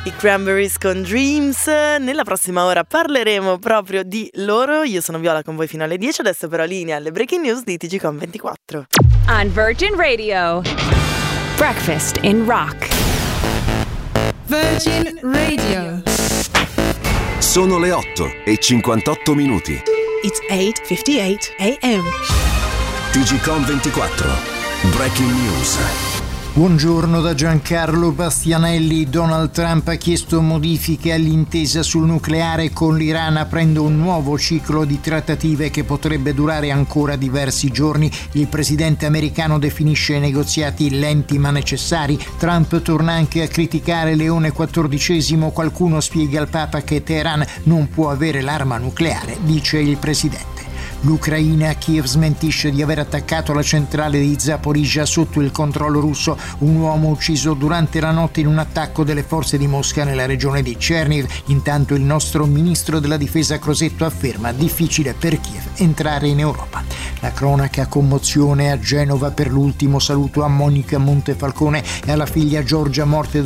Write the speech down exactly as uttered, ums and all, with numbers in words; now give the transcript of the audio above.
I Cranberries con Dreams. Nella prossima ora parleremo proprio di loro. Io sono Viola con voi fino alle dieci, adesso però linea alle breaking news di T G Com ventiquattro. On Virgin Radio, Breakfast in Rock. Virgin Radio. Sono le otto e cinquantotto minuti. It's eight fifty-eight a.m. T G Com ventiquattro. Breaking news. Buongiorno da Giancarlo Bastianelli. Donald Trump ha chiesto modifiche all'intesa sul nucleare con l'Iran, aprendo un nuovo ciclo di trattative che potrebbe durare ancora diversi giorni. Il presidente americano definisce i negoziati lenti ma necessari. Trump torna anche a criticare Leone quattordicesimo. Qualcuno spiega al Papa che Teheran non può avere l'arma nucleare, dice il presidente. L'Ucraina, Kiev smentisce di aver attaccato la centrale di Zaporizhzhia sotto il controllo russo. Un uomo ucciso durante la notte in un attacco delle forze di Mosca nella regione di Cherniv. Intanto il nostro ministro della difesa Crosetto afferma: difficile per Kiev entrare in Europa. La cronaca, commozione a Genova per l'ultimo saluto a Monica Montefalcone e alla figlia Giorgia, morte